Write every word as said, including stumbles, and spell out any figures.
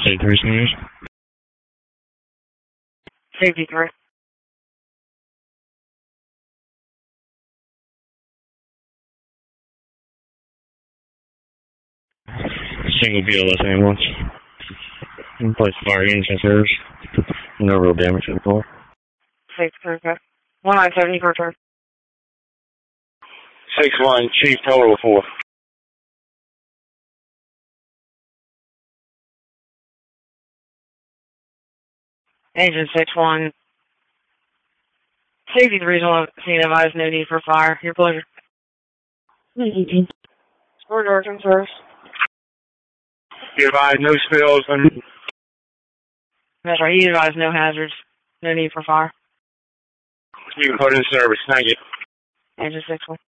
State three News. Safety three. Single B L S ambulance. In place of fire engine service. No real damage to the car. Safety three, okay. one nine seventy for return. six one, Chief total four. Agent six one. Safety three is on scene, advised no need for fire. Your pleasure. Score Georgian service. You advise no spills. And That's right, you advised no hazards. No need for fire. you can put in service. Thank you. Agent six one.